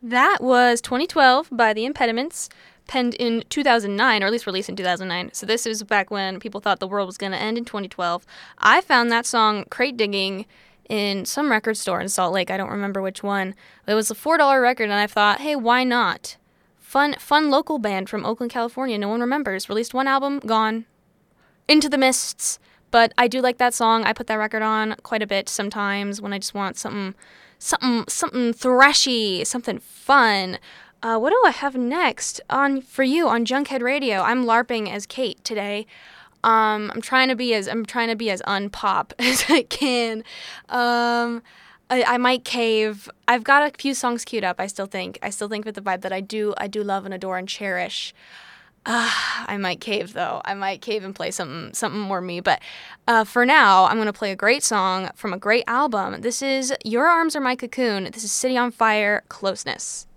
That was 2012 by The Impediments, penned in 2009, or at least released in 2009. So this is back when people thought the world was going to end in 2012. I found that song crate digging in some record store in Salt Lake. I don't remember which one. It was a $4 record, and I thought, hey, why not? Fun local band from Oakland, California. No one remembers. Released one album, gone. Into the mists. But I do like that song. I put that record on quite a bit sometimes when I just want something thrashy, something fun. What do I have next for you on Junkhead Radio? I'm LARPing as Kate today. I'm trying to be as unpop as I can. I might cave. I've got a few songs queued up. I still think with the vibe that I do love and adore and cherish. I might cave though. I might cave and play something more me. But for now, I'm gonna play a great song from a great album. This is Your Arms Are My Cocoon. This is City on Fire, Closeness.